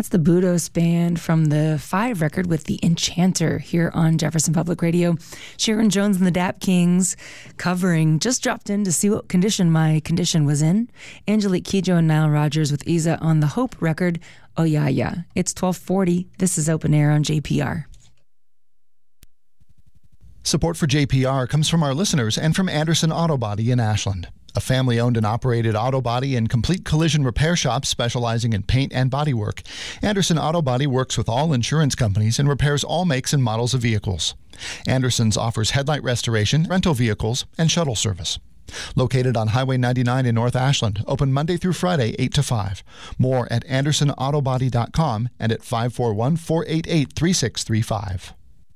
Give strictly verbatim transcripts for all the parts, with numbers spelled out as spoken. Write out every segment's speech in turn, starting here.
That's the Budos Band from the Five record with The Enchanter here on Jefferson Public Radio. Sharon Jones and the Dap Kings covering Just Dropped In to See What Condition My Condition Was In. Angelique Kidjo and Nile Rodgers with Isa on the Hope record, Oh Yeah Yeah. It's twelve forty. This is Open Air on J P R. Support for J P R comes from our listeners and from Anderson Auto Body in Ashland, a family-owned and operated auto body and complete collision repair shop specializing in paint and bodywork. Anderson Auto Body works with all insurance companies and repairs all makes and models of vehicles. Anderson's offers headlight restoration, rental vehicles, and shuttle service. Located on Highway ninety-nine in North Ashland, open Monday through Friday, eight to five. More at anderson auto body dot com and at five four one, four eight eight, three six three five.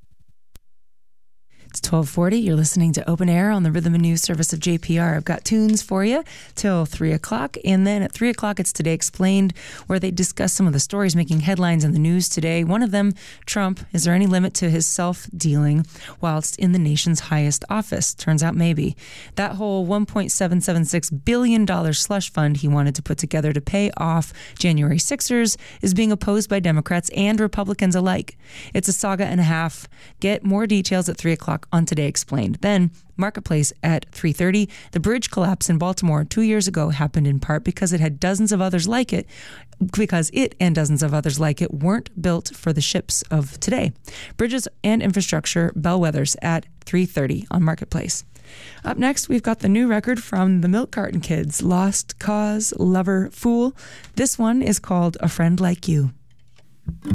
It's twelve forty. You're listening to Open Air on the Rhythm and News service of J P R. I've got tunes for you till three o'clock. And then at three o'clock, it's Today Explained, where they discuss some of the stories making headlines in the news today. One of them, Trump. Is there any limit to his self-dealing whilst in the nation's highest office? Turns out maybe. That whole one point seven seven six billion dollars slush fund he wanted to put together to pay off January sixers is being opposed by Democrats and Republicans alike. It's a saga and a half. Get more details at three o'clock on Today Explained. Then, Marketplace at three thirty. The bridge collapse in Baltimore two years ago happened in part because it had dozens of others like it, because it and dozens of others like it weren't built for the ships of today. Bridges and infrastructure bellwethers at three thirty on Marketplace. Up next, we've got the new record from the Milk Carton Kids, Lost Cause, Lover, Fool. This one is called A Friend Like You.